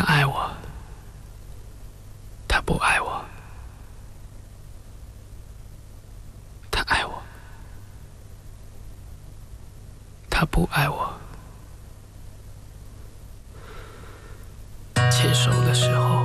爱我，他不爱我，他爱我，他不爱我。牵手的时候，